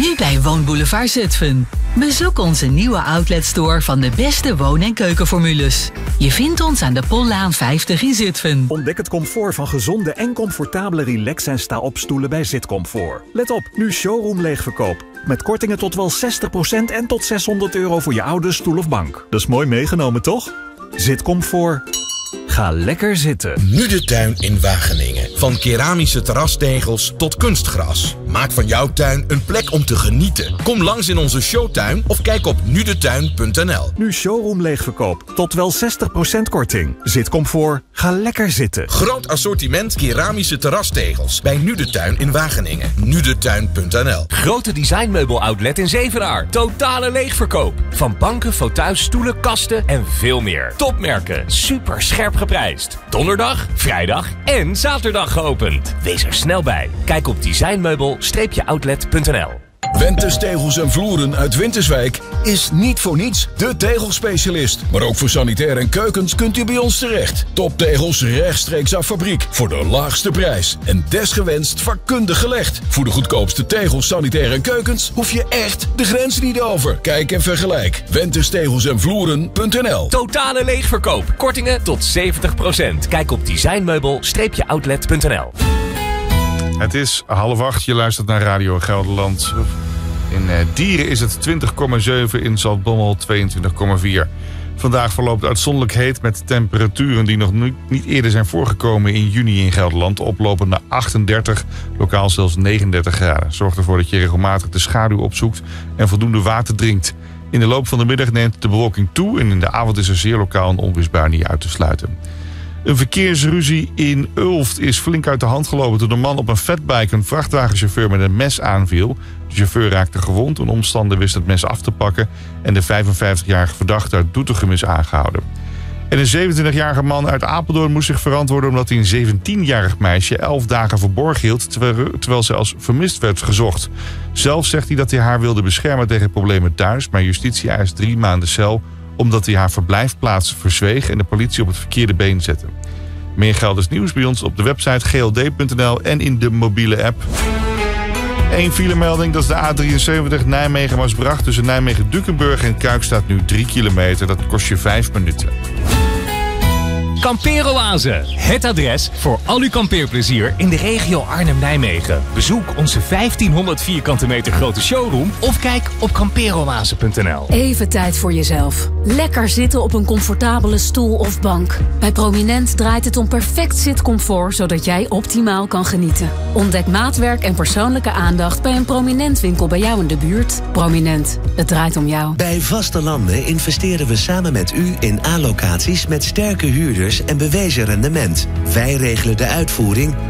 Nu bij Woonboulevard Zutphen. Bezoek onze nieuwe outletstore van de beste woon- en keukenformules. Je vindt ons aan de Pollaan 50 in Zutphen. Ontdek het comfort van gezonde en comfortabele relax- en sta-opstoelen bij Zitcomfort. Let op, nu showroom leegverkoop. Met kortingen tot wel 60% en tot €600 voor je oude stoel of bank. Dat is mooi meegenomen, toch? Zitcomfort. Ga lekker zitten. Nu de tuin in Wageningen. Van keramische terrastegels tot kunstgras. Maak van jouw tuin een plek om te genieten. Kom langs in onze showtuin of kijk op nudetuin.nl. Nu showroom leegverkoop. Tot wel 60% korting. Zitcomfort. Ga lekker zitten. Groot assortiment keramische terrastegels. Bij Nu de Tuin in Wageningen. nudetuin.nl. Grote designmeubel-outlet in Zevenaar. Totale leegverkoop. Van banken, fauteuils, stoelen, kasten en veel meer. Topmerken. Super scherp geprijsd. Donderdag, vrijdag en zaterdag geopend. Wees er snel bij. Kijk op designmeubel-outlet.nl. Wentes Tegels en Vloeren uit Winterswijk is niet voor niets de tegelspecialist. Maar ook voor sanitair en keukens kunt u bij ons terecht. Toptegels rechtstreeks af fabriek voor de laagste prijs. En desgewenst vakkundig gelegd. Voor de goedkoopste tegels, sanitair en keukens hoef je echt de grens niet over. Kijk en vergelijk. WentesTegelsEnVloeren.nl. Totale leegverkoop. Kortingen tot 70%. Kijk op designmeubel-outlet.nl. Het is 7:30, je luistert naar Radio Gelderland. In Dieren is het 20,7, in Zaltbommel 22,4. Vandaag verloopt uitzonderlijk heet met temperaturen die nog niet eerder zijn voorgekomen in juni in Gelderland. Oplopend naar 38, lokaal zelfs 39 graden. Zorg ervoor dat je regelmatig de schaduw opzoekt en voldoende water drinkt. In de loop van de middag neemt de bewolking toe en in de avond is er zeer lokaal een onweersbui niet uit te sluiten. Een verkeersruzie in Ulft is flink uit de hand gelopen toen een man op een fatbike een vrachtwagenchauffeur met een mes aanviel. De chauffeur raakte gewond, een omstander wist het mes af te pakken en de 55-jarige verdachte uit Doetinchem is aangehouden. En een 27-jarige man uit Apeldoorn moest zich verantwoorden omdat hij een 17-jarig meisje 11 dagen verborgen hield terwijl ze als vermist werd gezocht. Zelf zegt hij dat hij haar wilde beschermen tegen problemen thuis, maar justitie eist 3 maanden cel omdat hij haar verblijfplaats verzweeg en de politie op het verkeerde been zette. Meer Gelders nieuws bij ons op de website gld.nl en in de mobiele app. 1 filemelding, dat is de A73 Nijmegen-Maasbracht. Tussen Nijmegen-Dukenburg en Kuik staat nu 3 kilometer. Dat kost je 5 minuten. Kampeeroase, het adres voor al uw kampeerplezier in de regio Arnhem-Nijmegen. Bezoek onze 1500 vierkante meter grote showroom of kijk op kampeeroase.nl. Even tijd voor jezelf. Lekker zitten op een comfortabele stoel of bank. Bij Prominent draait het om perfect zitcomfort, zodat jij optimaal kan genieten. Ontdek maatwerk en persoonlijke aandacht bij een Prominent winkel bij jou in de buurt. Prominent, het draait om jou. Bij Vaste Landen investeren we samen met u in A-locaties met sterke huurders en bewezen rendement. Wij regelen de uitvoering